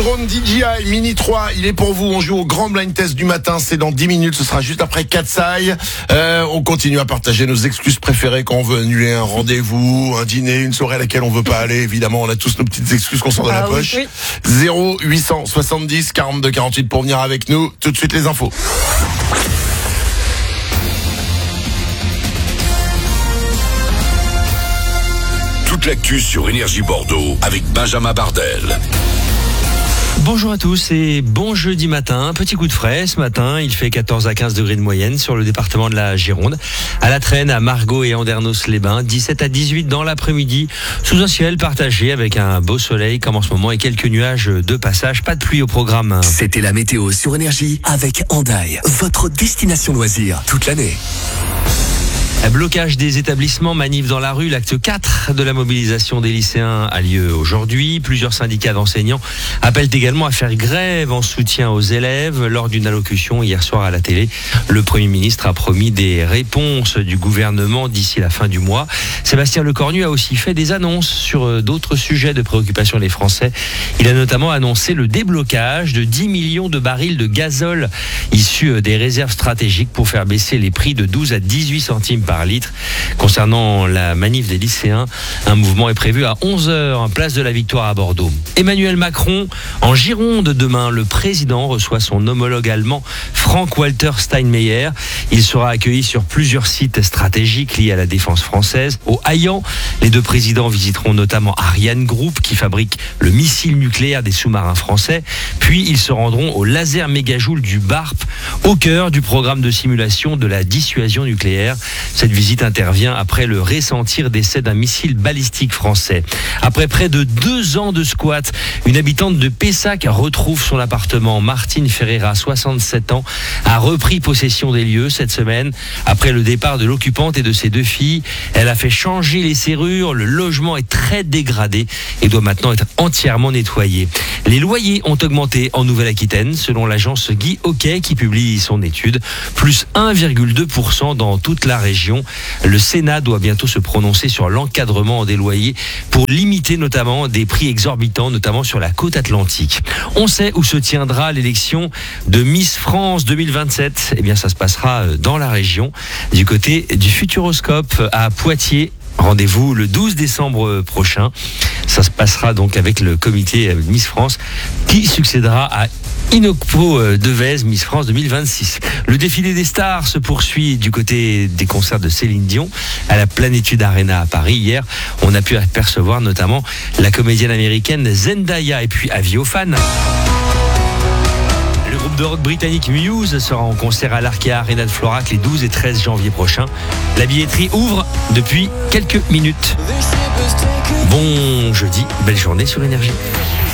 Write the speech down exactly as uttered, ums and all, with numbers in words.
drone D J I Mini trois, il est pour vous. On joue au grand blind test du matin. C'est dans dix minutes. Ce sera juste après Katsai. Euh, on continue à partager nos excuses préférées quand on veut annuler un rendez-vous, un dîner, une soirée à laquelle on veut pas aller. Évidemment, on a tous nos petites excuses qu'on sort de la ah, poche. Oui, oui. zéro huit cent soixante-dix quarante-deux quarante-huit pour venir avec nous. Tout de suite les infos. Toute l'actu sur Énergie Bordeaux avec Benjamin Bardel. Bonjour à tous et bon jeudi matin. Petit coup de frais ce matin, il fait quatorze à quinze degrés de moyenne sur le département de la Gironde. À la Traîne, à Margaux et Andernos-les-Bains, dix-sept à dix-huit dans l'après-midi, sous un ciel partagé avec un beau soleil comme en ce moment et quelques nuages de passage. Pas de pluie au programme. C'était la météo sur Énergie avec Hendaye, votre destination loisir toute l'année. Blocage des établissements, manif dans la rue, l'acte quatre de la mobilisation des lycéens a lieu aujourd'hui. Plusieurs syndicats d'enseignants appellent également à faire grève en soutien aux élèves. Lors d'une allocution hier soir à la télé, le Premier ministre a promis des réponses du gouvernement d'ici la fin du mois. Sébastien Lecornu a aussi fait des annonces sur d'autres sujets de préoccupation des Français. Il a notamment annoncé le déblocage de dix millions de barils de gazole issus des réserves stratégiques pour faire baisser les prix de douze à dix-huit centimes par litre. Concernant la manif des lycéens, un mouvement est prévu à onze heures, place de la Victoire à Bordeaux. Emmanuel Macron, en Gironde demain, le président reçoit son homologue allemand Frank-Walter Steinmeier. Il sera accueilli sur plusieurs sites stratégiques liés à la défense française. Au Haillan, les deux présidents visiteront notamment Ariane Group qui fabrique le missile nucléaire des sous-marins français. Puis ils se rendront au laser mégajoule du B A R P, au cœur du programme de simulation de la dissuasion nucléaire. Cette visite intervient après le ressentir d'essai d'un missile balistique français. Après près de deux ans de squat, une habitante de Pessac retrouve son appartement. Martine Ferreira, soixante-sept ans, a repris possession des lieux cette semaine. Après le départ de l'occupante et de ses deux filles, elle a fait changer les serrures. Le logement est très dégradé et doit maintenant être entièrement nettoyé. Les loyers ont augmenté en Nouvelle-Aquitaine, selon l'agence Guy Hockey qui publie son étude, plus un virgule deux pour cent dans toute la région. Le Sénat doit bientôt se prononcer sur l'encadrement des loyers pour limiter notamment des prix exorbitants, notamment sur la côte atlantique. On sait où se tiendra l'élection de Miss France deux mille vingt-sept. Eh bien, ça se passera dans la région, du côté du Futuroscope à Poitiers. Rendez-vous le douze décembre prochain. Ça se passera donc avec le comité Miss France qui succédera à Inokpo Devez, Miss France deux mille vingt-six. Le défilé des stars se poursuit du côté des concerts de Céline Dion à la Plénitude Arena à Paris. Hier, on a pu apercevoir notamment la comédienne américaine Zendaya et puis avis aux fans. Le groupe de rock britannique Muse sera en concert à l'Arkea Arena de Florac les douze et treize janvier prochains. La billetterie ouvre depuis quelques minutes. Bon jeudi, belle journée sur Énergie.